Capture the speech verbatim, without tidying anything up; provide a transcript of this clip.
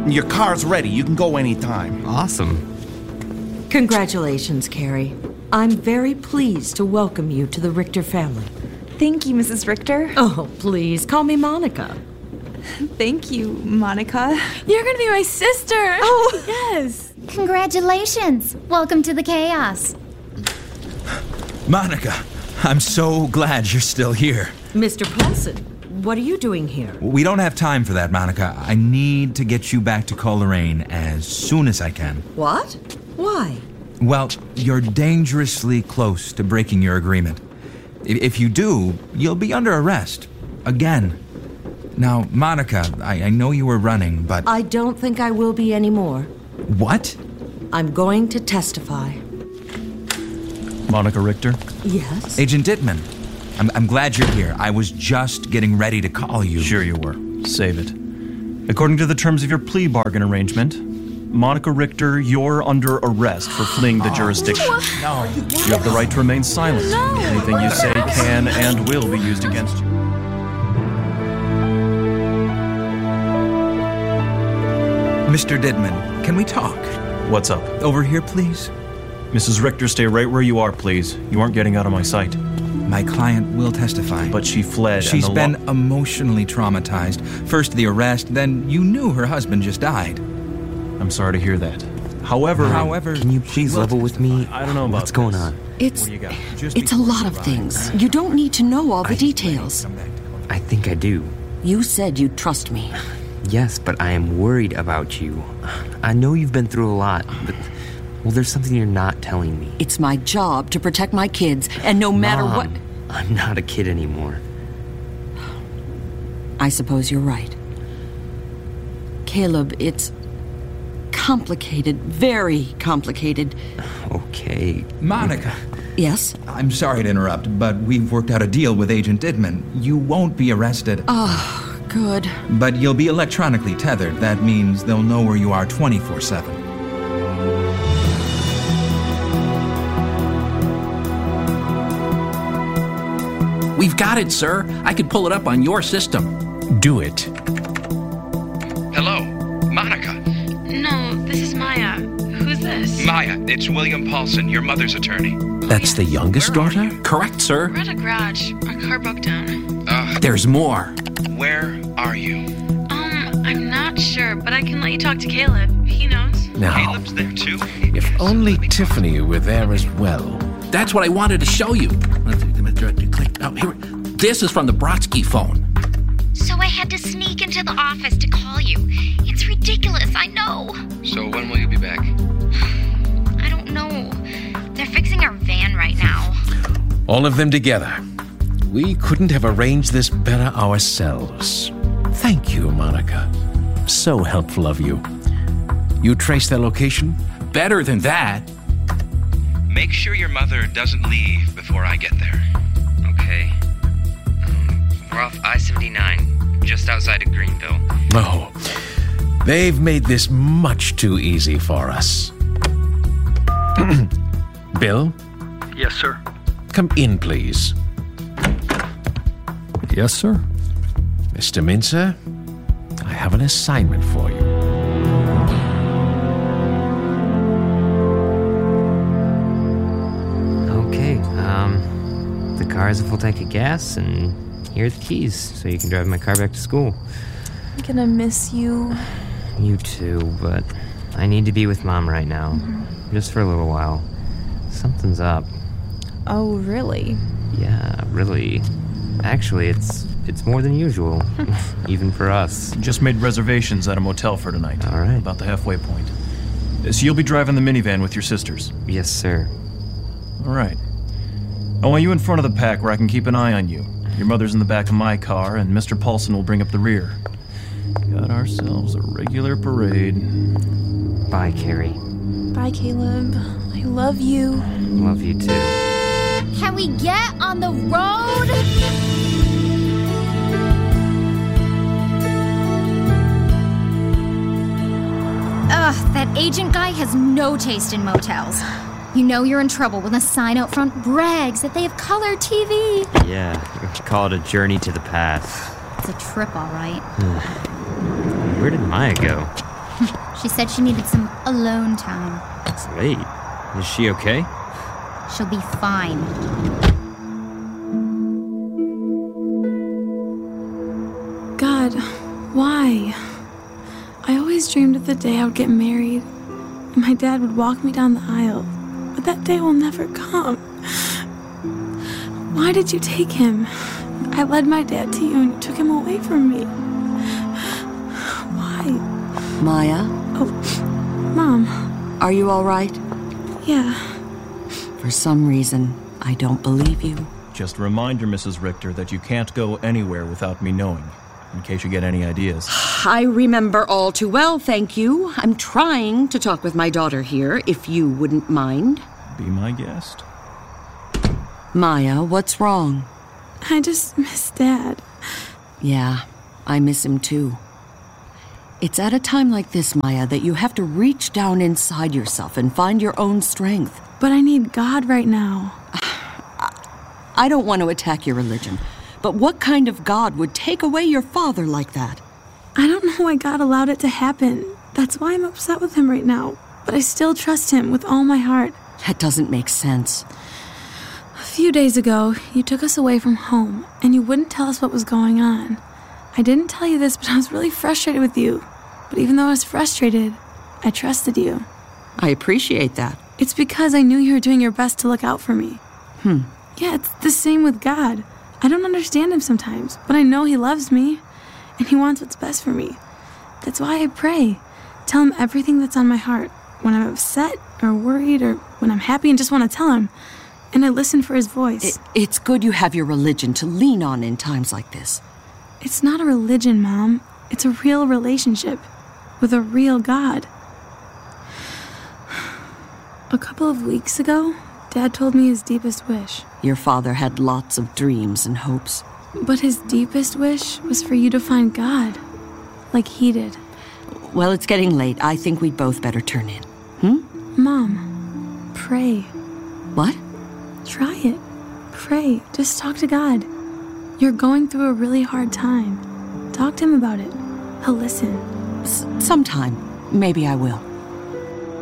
Your car's ready. You can go anytime. Awesome. Congratulations, Carrie. I'm very pleased to welcome you to the Richter family. Thank you, Missus Richter. Oh, please, call me Monica. Thank you, Monica. You're gonna be my sister. Oh, yes. Congratulations. Welcome to the chaos. Monica, I'm so glad you're still here. Mister Paulson, what are you doing here? We don't have time for that, Monica. I need to get you back to Coleraine as soon as I can. What? Why? Well, you're dangerously close to breaking your agreement. If you do, you'll be under arrest. Again. Now, Monica, I, I know you were running, but... I don't think I will be anymore. What? I'm going to testify. Monica Richter? Yes? Agent Dittman, I'm, I'm glad you're here. I was just getting ready to call you. Sure you were. Save it. According to the terms of your plea bargain arrangement, Monica Richter, you're under arrest for fleeing the jurisdiction. No. You have the right to remain silent. No. Anything you say can and will be used against you. Mister Dittman, can we talk? What's up? Over here, please. Missus Richter, stay right where you are, please. You aren't getting out of my sight. My client will testify. But she fled. She's and the been lo- emotionally traumatized. First the arrest, then you knew her husband just died. I'm sorry to hear that. However... However... Can you please will level with me? I don't know about What's going this. on? It's, What do you got? Just it's a before lot you of arrive. things. You don't need to know all the details. Come back to Coleraine. I think I do. You said you'd trust me. Yes, but I am worried about you. I know you've been through a lot, but... Well, there's something you're not telling me. It's my job to protect my kids, and no matter Mom, what... I'm not a kid anymore. I suppose you're right. Caleb, it's complicated, very complicated. Okay. Monica, Yes? I'm sorry to interrupt, but we've worked out a deal with Agent Dittman. You won't be arrested. Oh, good. But you'll be electronically tethered. That means they'll know where you are twenty-four seven. We've got it, sir. I could pull it up on your system. Do it. Hello, Monica. No, this is Maya. Who's this? Maya, it's William Paulson, your mother's attorney. That's the youngest Where are daughter? you? Correct, sir. We're at a garage. Our car broke down. Uh, There's more. where are you? Um, I'm not sure, but I can let you talk to Caleb. He knows. Now, Caleb's there too? if only Tiffany were there as well. That's what I wanted to show you. Let's see, let me try to click. Oh, here. This is from the Brodsky phone. So I had to sneak into the office to call you. It's ridiculous, I know. So when will you be back? I don't know. They're fixing our van right now. All of them together. We couldn't have arranged this better ourselves. Thank you, Monica. So helpful of you. You traced their location? Better than that. Make sure your mother doesn't leave before I get there. Okay. Um, we're off I seventy-nine, just outside of Greenville. Oh, they've made this much too easy for us. Bill? Yes, sir. Come in, please. Yes, sir. Mister Mincer, I have an assignment for you. Okay, um, the car has a full tank of gas, and here are the keys, so you can drive my car back to school. I'm gonna miss you. You too, but I need to be with Mom right now. Mm-hmm. Just for a little while. Something's up. Oh, really? Yeah, really. Actually, it's it's more than usual, even for us. Just made reservations at a motel for tonight. All right. About the halfway point. So you'll be driving the minivan with your sisters? Yes, sir. All right. I want you in front of the pack where I can keep an eye on you. Your mother's in the back of my car, and Mister Paulson will bring up the rear. Got ourselves a regular parade. Bye, Carrie. Bye, Caleb. I love you. Love you too. Can we get on the road? Ugh, that agent guy has no taste in motels. You know you're in trouble when the sign out front brags that they have color T V. Yeah, call it a journey to the past. It's a trip, all right. Where did Maya go? She said she needed some alone time. It's late. Is she okay? She'll be fine. God, why? I always dreamed of the day I would get married, and my dad would walk me down the aisle. But that day will never come. Why did you take him? I led my dad to you and you took him away from me. Why? Maya? Oh, Mom. Are you all right? Yeah. For some reason, I don't believe you. Just a reminder, Missus Richter, that you can't go anywhere without me knowing, in case you get any ideas. I remember all too well, thank you. I'm trying to talk with my daughter here, if you wouldn't mind. Be my guest. Maya, what's wrong? I just miss Dad. Yeah, I miss him too. It's at a time like this, Maya, that you have to reach down inside yourself and find your own strength. But I need God right now. I don't want to attack your religion, but what kind of God would take away your father like that? I don't know why God allowed it to happen. That's why I'm upset with him right now. But I still trust him with all my heart. That doesn't make sense. A few days ago, you took us away from home, and you wouldn't tell us what was going on. I didn't tell you this, but I was really frustrated with you. But even though I was frustrated, I trusted you. I appreciate that. It's because I knew you were doing your best to look out for me. Hmm. Yeah, it's the same with God. I don't understand him sometimes, but I know he loves me, and he wants what's best for me. That's why I pray. Tell him everything that's on my heart, when I'm upset or worried or when I'm happy and just want to tell him. And I listen for his voice. It, it's good you have your religion to lean on in times like this. It's not a religion, Mom. It's a real relationship with a real God. A couple of weeks ago, Dad told me his deepest wish. Your father had lots of dreams and hopes. But his deepest wish was for you to find God, like he did. Well, it's getting late. I think we'd both better turn in. Hmm? Mom, pray. What? Try it. Pray. Just talk to God. You're going through a really hard time. Talk to him about it. He'll listen. S- sometime. Maybe I will.